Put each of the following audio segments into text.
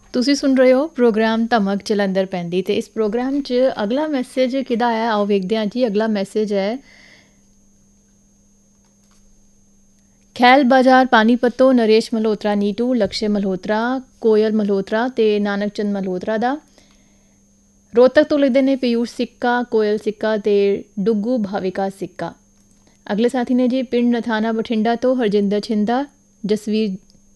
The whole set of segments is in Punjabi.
ਤੁਸੀਂ ਸੁਣ ਰਹੇ ਹੋ ਪ੍ਰੋਗਰਾਮ ਧਮਕ ਜਲੰਧਰ ਪੈਂਦੀ ਤੇ ਇਸ ਪ੍ਰੋਗਰਾਮ 'ਚ ਅਗਲਾ ਮੈਸੇਜ ਕਿਹਦਾ ਆਇਆ ਆਓ ਵੇਖਦੇ ਹਾਂ ਜੀ। ਅਗਲਾ ਮੈਸੇਜ ਹੈ ਖੈਲ ਬਾਜ਼ਾਰ ਪਾਨੀਪਤ ਤੋਂ ਨਰੇਸ਼ ਮਲਹੋਤਰਾ ਨੀਟੂ, ਲਕਸ਼ੇ ਮਲਹੋਤਰਾ, ਕੋਇਲ ਮਲਹੋਤਰਾ ਤੇ ਨਾਨਕ ਚੰਦ ਮਲਹੋਤਰਾ ਦਾ। ਰੋਹਤਕ ਤੋਂ ਲਿਖਦੇ ਨੇ ਪਿਯੂਸ਼ ਸਿੱਕਾ, ਕੋਇਲ ਸਿੱਕਾ ਤੇ ਡੁੱਗੂ ਭਾਵਿਕਾ ਸਿੱਕਾ। ਅਗਲੇ ਸਾਥੀ ਨੇ ਜੀ ਪਿੰਡ ਨਥਾਣਾ ਬਠਿੰਡਾ ਤੋਂ ਹਰਜਿੰਦਰ ਛਿੰਦਾ, ਜਸਵੀਰ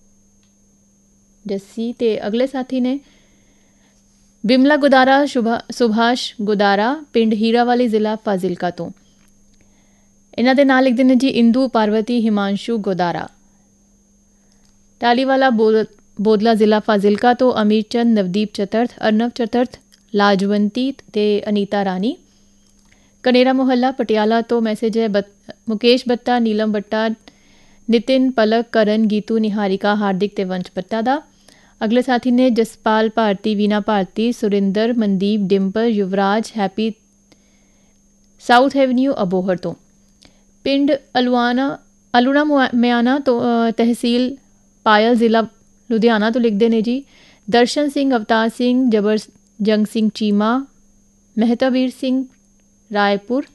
ਜੱਸੀ ਤੇ ਅਗਲੇ ਸਾਥੀ ਨੇ ਬਿਮਲਾ ਗੁਦਾਰਾ, ਸੁਭਾਸ਼ ਗੁਦਾਰਾ, ਪਿੰਡ ਹੀਰਾਵਾਲੀ ਜ਼ਿਲ੍ਹਾ ਫਾਜ਼ਿਲਕਾ ਤੋਂ। ਇਹਨਾਂ ਦੇ ਨਾਲ ਲਿਖਦੇ ਨੇ ਜੀ ਇੰਦੂ ਪਾਰਵਤੀ, ਹਿਮਾਂਸ਼ੂ ਗੋਦਾਰਾ। ਟਾਲੀਵਾਲਾ ਬੋਦਲਾ ਜ਼ਿਲ੍ਹਾ ਫਾਜ਼ਿਲਕਾ ਤੋਂ ਅਮੀਰ ਚੰਦ, ਨਵਦੀਪ ਚਤਰਥ, ਅਰਨਵ ਚਤਰਥ, ਲਾਜਵੰਤੀ ਤੇ ਅਨੀਤਾ ਰਾਣੀ। ਕਨੇਰਾ ਮੁਹੱਲਾ ਪਟਿਆਲਾ ਤੋਂ ਮੈਸੇਜ ਹੈ ਮੁਕੇਸ਼ ਬੱਤਾ, ਨੀਲਮ ਬੱਟਾ, ਨਿਤਿਨ, ਪਲਕ, ਕਰਨ, ਗੀਤੂ, ਨਿਹਾਰਿਕਾ, ਹਾਰਦਿਕ ਤੇ ਵੰਸ਼ ਬੱਤਾ ਦਾ। ਅਗਲੇ ਸਾਥੀ ਨੇ ਜਸਪਾਲ ਭਾਰਤੀ, ਵੀਨਾ ਭਾਰਤੀ, ਸੁਰਿੰਦਰ, ਮਨਦੀਪ, ਡਿੰਪਲ, ਯੁਵਰਾਜ, ਹੈਪੀ, ਸਾਊਥ ਐਵਨਿਊ ਅਬੋਹਰ ਤੋਂ। ਪਿੰਡ ਅਲੂਣਾ ਮਿਆਣਾ ਤੋਂ ਤਹਿਸੀਲ ਪਾਇਲ ਜ਼ਿਲ੍ਹਾ ਲੁਧਿਆਣਾ ਤੋਂ ਲਿਖਦੇ ਨੇ ਜੀ ਦਰਸ਼ਨ ਸਿੰਘ, ਅਵਤਾਰ ਸਿੰਘ, ਜਬਰਜੰਗ ਸਿੰਘ ਚੀਮਾ, ਮਹਿਤਾਵੀਰ ਸਿੰਘ ਰਾਏਪੁਰ।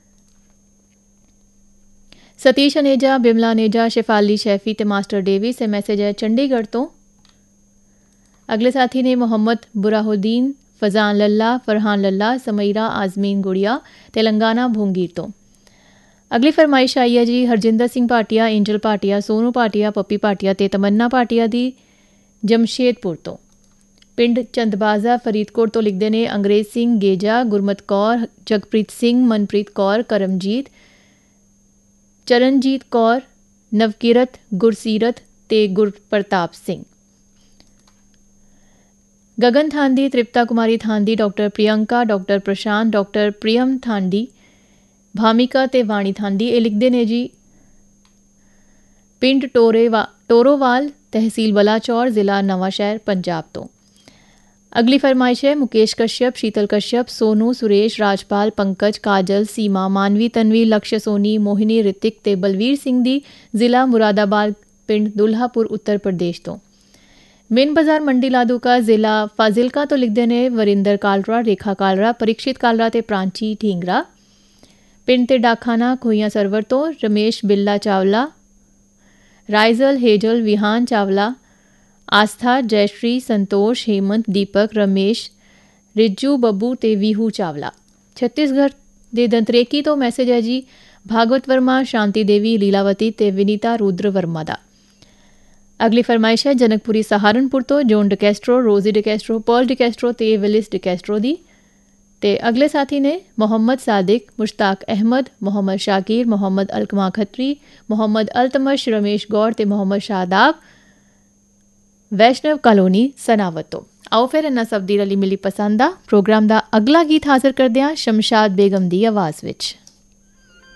ਸਤੀਸ਼ ਅਨੇਜਾ, ਬਿਮਲਾ ਅਨੇਜਾ, ਸ਼ੈਫਾਲੀ ਸ਼ੈਫੀ ਤੇ ਮਾਸਟਰ ਡੇਵਿਸ। ਇਹ ਮੈਸੇਜ ਹੈ ਚੰਡੀਗੜ੍ਹ ਤੋਂ। ਅਗਲੇ ਸਾਥੀ ਨੇ ਮੁਹੰਮਦ ਬੁਰਾਹੁਦੀਨ, ਫਜ਼ਾਨ ਲੱਲਾ, ਫਰਹਾਨ ਲੱਲਾ, ਸਮੀਰਾ ਆਜ਼ਮੀਨ ਗੁੜੀਆ, ਤੇਲੰਗਾਨਾ ਭੁੰਗੀਰ ਤੋਂ। ਅਗਲੀ ਫਰਮਾਇਸ਼ ਆਈ ਹੈ ਜੀ ਹਰਜਿੰਦਰ ਸਿੰਘ ਭਾਟੀਆ, ਏਂਜਲ ਭਾਟੀਆ, ਸੋਨੂ ਭਾਟੀਆ, ਪੱਪੀ ਭਾਟੀਆ ਤੇ ਤਮੰਨਾ ਭਾਟੀਆ ਦੀ ਜਮਸ਼ੇਦਪੁਰ ਤੋਂ। ਪਿੰਡ ਚੰਦਬਾਜ਼ਾ ਫਰੀਦਕੋਟ ਤੋਂ ਲਿਖਦੇ ਨੇ ਅੰਗਰੇਜ਼ ਸਿੰਘ ਗੇਜਾ, ਗੁਰਮਤ ਕੌਰ, ਜਗਪ੍ਰੀਤ ਸਿੰਘ, ਮਨਪ੍ਰੀਤ ਕੌਰ, ਕਰਮਜੀਤ, ਚਰਨਜੀਤ ਕੌਰ, ਨਵਕਿਰਤ, ਗੁਰਸੀਰਤ ਤੇ ਗੁਰਪ੍ਰਤਾਪ ਸਿੰਘ। ਗਗਨ ਥਾਂਦੀ, ਤ੍ਰਿਪਤਾ ਕੁਮਾਰੀ ਥਾਂਦੀ, ਡਾਕਟਰ ਪ੍ਰਿਯੰਕਾ, ਡਾਕਟਰ ਪ੍ਰਸ਼ਾਂਤ, ਡਾਕਟਰ ਪ੍ਰਿਯਮ ਥਾਂਦੀ, ਭਾਮਿਕਾ ਤੇ ਵਾਣੀ ਥਾਂਦੀ। ਇਹ ਲਿਖਦੇ ਨੇ ਜੀ ਪਿੰਡ ਟੋਰੋਵਾਲ, ਤਹਿਸੀਲ ਬਲਾਚੌਰ, ਜ਼ਿਲ੍ਹਾ ਨਵਾਂ ਸ਼ਹਿਰ, ਪੰਜਾਬ ਤੋਂ। ਅਗਲੀ ਫਰਮਾਇਸ਼ ਹੈ ਮੁਕੇਸ਼ ਕਸ਼ਯਪ, ਸ਼ੀਤਲ ਕਸ਼ਯਪ, ਸੋਨੂ, ਸੁਰੇਸ਼, ਰਾਜਪਾਲ, ਪੰਕਜ, ਕਾਜਲ, ਸੀਮਾ, ਮਾਨਵੀ, ਤਨਵੀ, ਲਕਸ਼ਯ ਸੋਨੀ, ਮੋਹਿਨੀ, ਰਿਤਿਕ ਤੇ ਬਲਵੀਰ ਸਿੰਘ ਦੀ, ਜ਼ਿਲ੍ਹਾ ਮੁਰਾਦਾਬਾਦ, ਪਿੰਡ ਦੁल्हापुर, ਉੱਤਰ ਪ੍ਰਦੇਸ਼ ਤੋਂ। ਮੇਨ ਬਾਜ਼ਾਰ ਮੰਡੀ ਲਾਦੂਕਾ, ਜ਼ਿਲ੍ਹਾ ਫਾਜ਼ਿਲਕਾ ਤੋਂ ਲਿਖਦੇ ਨੇ ਵਰਿੰਦਰ ਕਾਲਰਾ, ਰੇਖਾ ਕਾਲਰਾ, ਪਰੀਕਸ਼ਿਤ ਕਾਲਰਾ ਤੇ ਪ੍ਰਾਂਚੀ ਢੀਂਗਰਾ। ਪਿੰਡ ਤੇ ਡਾਕਖਾਨਾ ਖੋਈਆਂ ਸਰਵਰ ਤੋਂ ਰਮੇਸ਼ ਬਿੱਲਾ ਚਾਵਲਾ, ਰਾਈਜ਼ਲ, ਹੇਜਲ, ਵਿਹਾਨ ਚਾਵਲਾ, ਆਸਥਾ, ਜੈਸ਼੍ਰੀ, ਸੰਤੋਸ਼, ਹੇਮੰਤ, ਦੀਪਕ, ਰਮੇਸ਼, ਰਿਜੂ, ਬੱਬੂ ਤੇ ਵੀਹੂ ਚਾਵਲਾ। ਛੱਤੀਸਗੜ੍ਹ ਦੇ ਦੰਤਰੇਕੀ ਤੋਂ ਮੈਸੇਜ ਹੈ ਜੀ ਭਾਗਵਤ ਵਰਮਾ, ਸ਼ਾਂਤੀ ਦੇਵੀ, ਲੀਲਾਵਤੀ ਤੇ ਵਿਨੀਤਾ ਰੁद्र ਵਰਮਾ ਦਾ। ਅਗਲੀ ਫਰਮਾਇਸ਼ ਹੈ ਜਨਕਪੁਰੀ ਸਹਾਰਨਪੁਰ ਤੋਂ ਜੋਨ ਡਿਕੈਸਟਰੋ, ਰੋਜ਼ੀ ਡਿਕੈਸਟਰੋ, ਪਰਲ ਡਿਕੈਸਟਰੋ ਤੇ ਵਿਲਿਸ ਡਿਕੈਸਟਰੋ ਦੀ। ਤੇ ਅਗਲੇ ਸਾਥੀ ਨੇ ਮੁਹੰਮਦ ਸਾਦਿਕ, ਮੁਸ਼ਤਾਕ ਅਹਿਮਦ, ਮੁਹੰਮਦ ਸ਼ਾਕਿਰ, ਮੁਹੰਮਦ ਅਲਕਮਾ ਖੱਤਰੀ, ਮੁਹੰਮਦ ਅਲਤਮਸ਼, ਰਮੇਸ਼ ਗੌਰ ਤੇ ਮੁਹੰਮਦ ਸ਼ਾਦਾਬ, ਵੈਸ਼ਨਵ ਕਾਲੋਨੀ, ਸਨਾਵਤ ਤੋਂ। ਆਓ ਫਿਰ ਇਹਨਾਂ ਸਭ ਦੀ ਰਲੀ ਮਿਲੀ ਪਸੰਦ ਦਾ ਪ੍ਰੋਗਰਾਮ ਦਾ ਅਗਲਾ ਗੀਤ ਹਾਜ਼ਰ ਕਰਦੇ ਹਾਂ ਸ਼ਮਸ਼ਾਦ ਬੇਗਮ ਦੀ ਆਵਾਜ਼ ਵਿੱਚ।